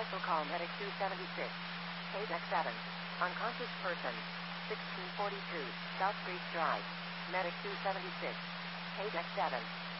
Special call Medic 276. Deck 7. Unconscious person. 1642. South Street Drive. Medic 276. Deck 7.